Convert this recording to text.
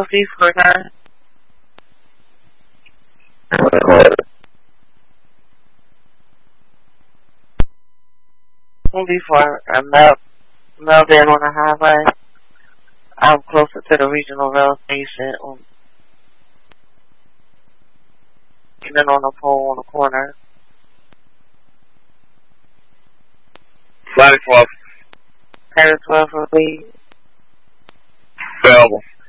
Northeast corner. Before I melted on the highway. I'm closer to the regional rail station. Even on the pole on the corner. 12. Curtis 12 for lead. Available.